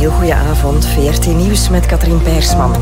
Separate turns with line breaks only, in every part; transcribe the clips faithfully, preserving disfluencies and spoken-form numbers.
heel goede avond. V R T Nieuws met Katrien Peirsman.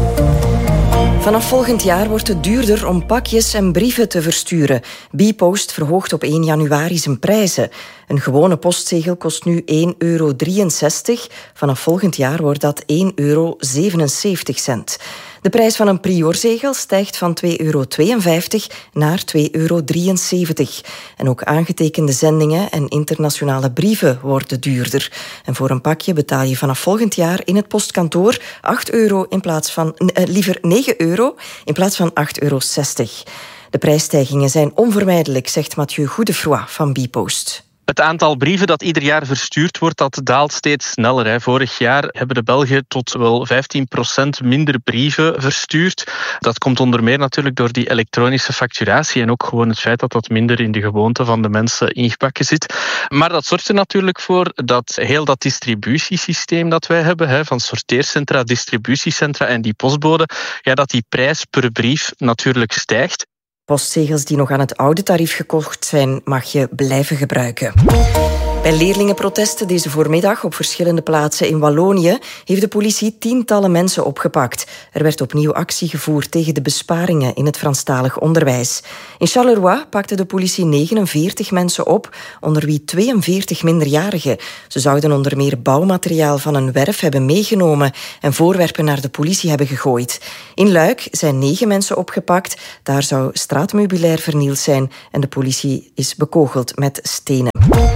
Vanaf volgend jaar wordt het duurder om pakjes en brieven te versturen. Bpost verhoogt op één januari zijn prijzen. Een gewone postzegel kost nu één euro drieënzestig. Vanaf volgend jaar wordt dat één euro zevenenzeventig cent. De prijs van een priorzegel stijgt van twee euro tweeënvijftig naar twee euro drieënzeventig. En ook aangetekende zendingen en internationale brieven worden duurder. En voor een pakje betaal je vanaf volgend jaar in het postkantoor acht euro in plaats van, eh, liever negen euro in plaats van acht euro zestig. De prijsstijgingen zijn onvermijdelijk, zegt Mathieu Goedefroy van Bpost.
Het aantal brieven dat ieder jaar verstuurd wordt, dat daalt steeds sneller. Hè. Vorig jaar hebben de Belgen tot wel vijftien procent minder brieven verstuurd. Dat komt onder meer natuurlijk door die elektronische facturatie en ook gewoon het feit dat dat minder in de gewoonte van de mensen ingebakken zit. Maar dat zorgt er natuurlijk voor dat heel dat distributiesysteem dat wij hebben, hè, van sorteercentra, distributiecentra en die postbode, ja, dat die prijs per brief natuurlijk stijgt.
Postzegels die nog aan het oude tarief gekocht zijn, mag je blijven gebruiken. Bij leerlingenprotesten deze voormiddag op verschillende plaatsen in Wallonië heeft de politie tientallen mensen opgepakt. Er werd opnieuw actie gevoerd tegen de besparingen in het Franstalig onderwijs. In Charleroi pakte de politie negenenveertig mensen op, onder wie tweeënveertig minderjarigen. Ze zouden onder meer bouwmateriaal van een werf hebben meegenomen en voorwerpen naar de politie hebben gegooid. In Luik zijn negen mensen opgepakt. Daar zou straatmeubilair vernield zijn en de politie is bekogeld met stenen.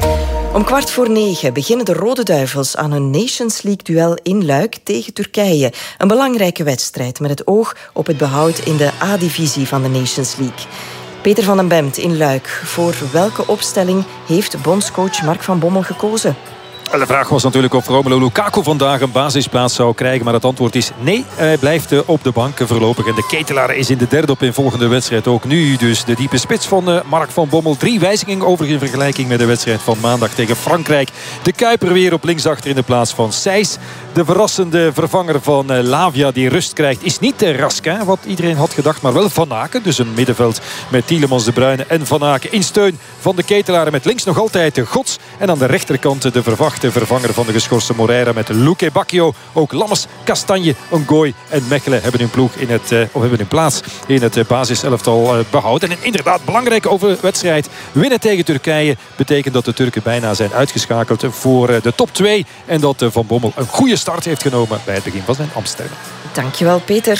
Om kwart voor negen beginnen de Rode Duivels aan hun Nations League-duel in Luik tegen Turkije. Een belangrijke wedstrijd met het oog op het behoud in de A-divisie van de Nations League. Peter van den Bemt in Luik. Voor welke opstelling heeft bondscoach Mark van Bommel gekozen?
De vraag was natuurlijk of Romelu Lukaku vandaag een basisplaats zou krijgen. Maar het antwoord is nee, hij blijft op de bank voorlopig. En de ketelaar is in de derde op in volgende wedstrijd ook nu. Dus de diepe spits van Mark van Bommel. Drie wijzigingen over in vergelijking met de wedstrijd van maandag tegen Frankrijk. De Kuiper weer op linksachter in de plaats van Sijs. De verrassende vervanger van Lavia die rust krijgt is niet Raskin, wat iedereen had gedacht, maar wel Van Aken. Dus een middenveld met Tielemans, De Bruyne en Van Aken in steun van de ketelaar. Met links nog altijd de Gods. En aan de rechterkant de verwachte de vervanger van de geschorste Moreira met Luque Bacchio. Ook Lammers, Kastanje, Ngoy en Mechelen hebben hun ploeg in het, uh, of hebben hun plaats in het uh, basiselftal uh, behouden. En inderdaad, belangrijke overwedstrijd. Winnen tegen Turkije betekent dat de Turken bijna zijn uitgeschakeld voor uh, de top twee. En dat uh, Van Bommel een goede start heeft genomen bij het begin van zijn Amsterdam.
Dankjewel, Peter.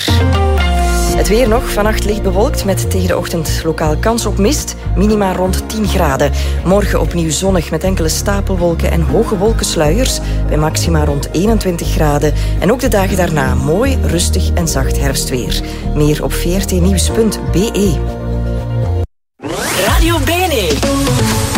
Het weer nog, vannacht licht bewolkt met tegen de ochtend lokaal kans op mist. Minima rond tien graden. Morgen opnieuw zonnig met enkele stapelwolken en hoge wolkensluiers. Bij maxima rond eenentwintig graden. En ook de dagen daarna mooi, rustig en zacht herfstweer. Meer op v r t nieuws punt b e.
Radio B N E.